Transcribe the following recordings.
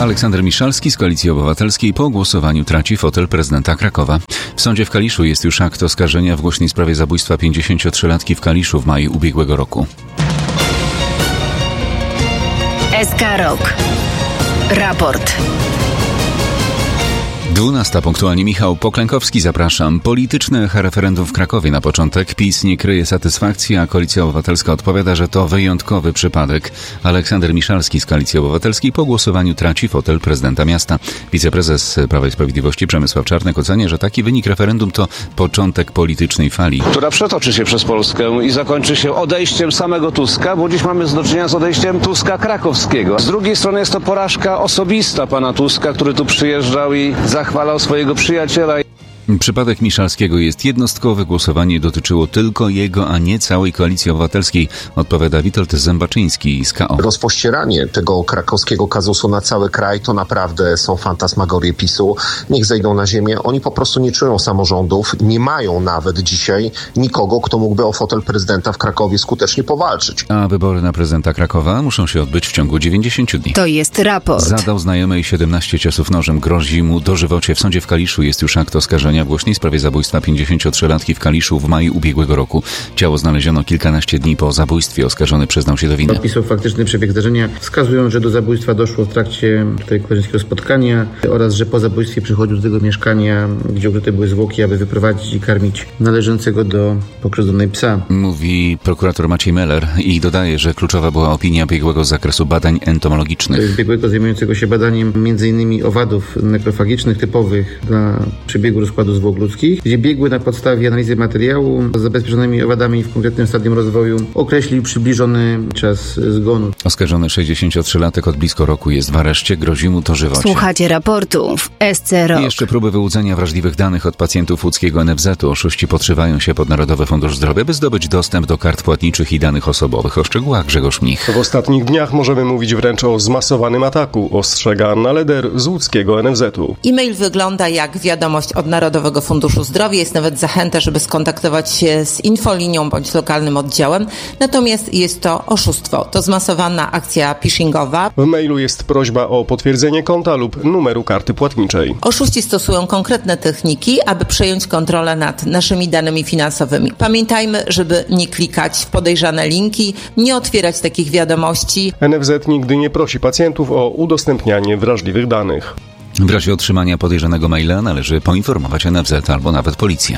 Aleksander Miszalski z Koalicji Obywatelskiej po głosowaniu traci fotel prezydenta Krakowa. W sądzie w Kaliszu jest już akt oskarżenia w głośnej sprawie zabójstwa 53-latki w Kaliszu w maju ubiegłego roku. SK Rok. Raport. 12 punktualnie. Michał Poklękowski, zapraszam. Polityczne echa referendum w Krakowie na początek. PiS nie kryje satysfakcji, a Koalicja Obywatelska odpowiada, że to wyjątkowy przypadek. Aleksander Miszalski z Koalicji Obywatelskiej po głosowaniu traci fotel prezydenta miasta. Wiceprezes Prawa i Sprawiedliwości Przemysław Czarnek ocenia, że taki wynik referendum to początek politycznej fali, która przetoczy się przez Polskę i zakończy się odejściem samego Tuska, bo dziś mamy do czynienia z odejściem Tuska krakowskiego. Z drugiej strony jest to porażka osobista pana Tuska, który tu przyjeżdżał i zachwalał swojego przyjaciela. Przypadek Miszalskiego jest jednostkowy. Głosowanie dotyczyło tylko jego, a nie całej Koalicji Obywatelskiej, odpowiada Witold Zębaczyński z KO. Rozpościeranie tego krakowskiego kazusu na cały kraj to naprawdę są fantasmagorie PiS-u. Niech zejdą na ziemię. Oni po prostu nie czują samorządów. Nie mają nawet dzisiaj nikogo, kto mógłby o fotel prezydenta w Krakowie skutecznie powalczyć. A wybory na prezydenta Krakowa muszą się odbyć w ciągu 90 dni. To jest raport. Zadał znajomej 17 ciosów nożem. Grozi mu dożywocie. W sądzie w Kaliszu jest już akt oskarżenia w głośnej sprawie zabójstwa 53-latki w Kaliszu w maju ubiegłego roku. Ciało znaleziono kilkanaście dni po zabójstwie. Oskarżony przyznał się do winy. Opisał faktyczny przebieg zdarzenia, wskazują, że do zabójstwa doszło w trakcie koleżeńskiego spotkania oraz, że po zabójstwie przychodził do tego mieszkania, gdzie ukryte były zwłoki, aby wyprowadzić i karmić należącego do pokrzywdzonej psa. Mówi prokurator Maciej Meller i dodaje, że kluczowa była opinia biegłego z zakresu badań entomologicznych. Biegłego zajmującego się badaniem m.in. owadów nekrofagicznych typowych dla przebiegu rozkładu zwłok ludzkich, gdzie biegły na podstawie analizy materiału z zabezpieczonymi owadami w konkretnym stadium rozwoju określił przybliżony czas zgonu. Oskarżony 63-latek od blisko roku jest w areszcie, grozi mu dożywocie. Słuchacie raportu w SC Rok. Jeszcze próby wyłudzenia wrażliwych danych od pacjentów łódzkiego NFZ-u. Oszuści podszywają się pod Narodowy Fundusz Zdrowia, by zdobyć dostęp do kart płatniczych i danych osobowych. O szczegółach Grzegorz Mnich. W ostatnich dniach możemy mówić wręcz o zmasowanym ataku, ostrzega Anna Leder z łódzkiego NFZ-u. E-mail wygląda jak wiadomość od Narodowego Funduszu Zdrowia. Jest nawet zachęta, żeby skontaktować się z infolinią bądź lokalnym oddziałem. Natomiast jest to oszustwo. To zmasowana akcja phishingowa. W mailu jest prośba o potwierdzenie konta lub numeru karty płatniczej. Oszuści stosują konkretne techniki, aby przejąć kontrolę nad naszymi danymi finansowymi. Pamiętajmy, żeby nie klikać w podejrzane linki, nie otwierać takich wiadomości. NFZ nigdy nie prosi pacjentów o udostępnianie wrażliwych danych. W razie otrzymania podejrzanego maila należy poinformować NFZ albo nawet policję.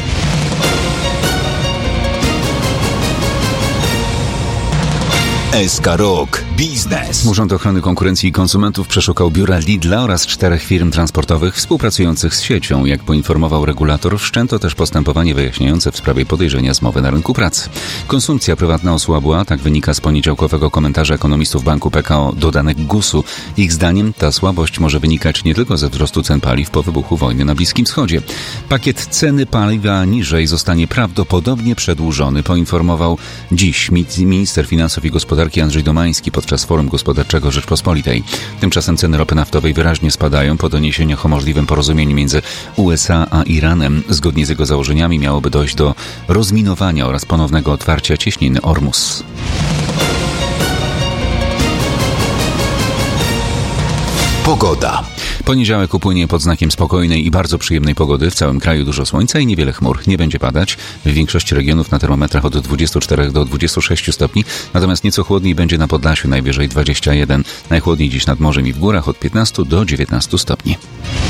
SK Rok. Biznes. Urząd Ochrony Konkurencji i Konsumentów przeszukał biura Lidla oraz 4 firm transportowych współpracujących z siecią. Jak poinformował regulator, wszczęto też postępowanie wyjaśniające w sprawie podejrzenia zmowy na rynku pracy. Konsumpcja prywatna osłabła, tak wynika z poniedziałkowego komentarza ekonomistów Banku PKO do danych GUS-u. Ich zdaniem ta słabość może wynikać nie tylko ze wzrostu cen paliw po wybuchu wojny na Bliskim Wschodzie. Pakiet ceny paliwa niżej zostanie prawdopodobnie przedłużony, poinformował dziś minister finansów i gospodarki Andrzej Domański podczas Forum Gospodarczego Rzeczpospolitej. Tymczasem ceny ropy naftowej wyraźnie spadają po doniesieniach o możliwym porozumieniu między USA a Iranem. Zgodnie z jego założeniami miałoby dojść do rozminowania oraz ponownego otwarcia cieśniny Ormus. Pogoda. Poniedziałek upłynie pod znakiem spokojnej i bardzo przyjemnej pogody. W całym kraju dużo słońca i niewiele chmur. Nie będzie padać. W większości regionów na termometrach od 24 do 26 stopni. Natomiast nieco chłodniej będzie na Podlasiu, najwyżej 21. Najchłodniej dziś nad morzem i w górach od 15 do 19 stopni.